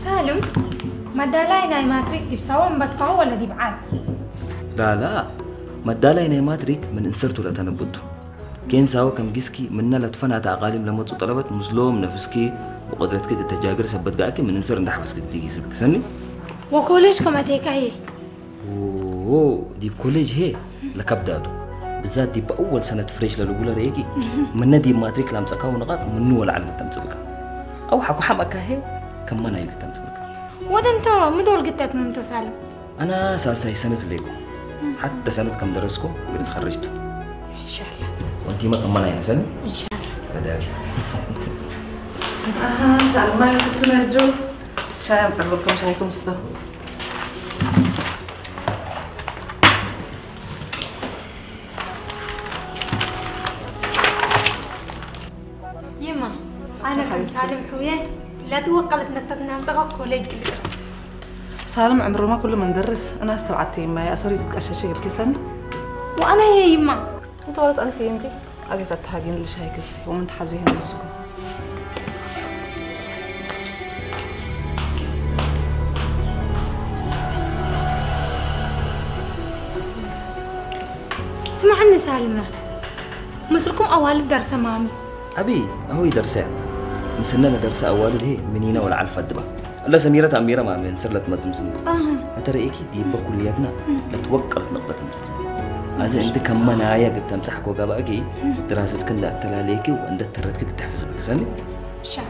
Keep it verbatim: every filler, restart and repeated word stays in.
سالم مدالاي ناي ماتريك دي بسوام بتقوى ولا دي بعاد؟ لا لا مدالاي ناي ماتريك من انسرتو لا تنبوتو كين ساوا كم جسكي مننا لتفنا تعقالم لما طلبت مظلوم نفسكي وقدرت كده تجاجر سبت جاكي من انسر ندحفس كده تيجي سبك سني وكوليج كما تيك هي اوه دي بكوليج هي لكبداتو بالذات دي بأول سنة فريش للوجولا ريكي من دي ماتريك لام تكاو نقاط منو ولا على تمسبك أو حكو حمك هي كم ما نايك تمسبك وده أنت مدول قتت ممتو سالم أنا سالسة سنة ليكو حتى سنة كم درسكو وقد تخرجتو إن شاء الله وأنتي ما كم ما نايك سنة إن شاء الله كذلك آه سالم ما كنت نرجو شاي مسألكم شايكم صدق يما أنا كم سالم حويان لا توقلت نكتتنا مسقط كوليج كل درست سالم عمره ما كل ما ندرس أنا استوعبت يما يا أصري تتأشى الكيسن وأنا هي يما أنت ولد أنسي أنتي أزيد تتهاجين لشاي كيسي ومن تحزين نفسكم اسمع عني سالمة مصركم أوالد درس مامي أبي أهو يدرسها مسننا درس أوالد هي منينا ولا على الفدبة الله سميرة أميرة ما من سر لتمزم سنة آه أترى إيكي دي بكلياتنا لتوقرت نقطة تمزم هذا أنت كم نايا قد تمسحك وقابأكي دراستك عند التلاليكي وعند التردك تحفظ بك سنة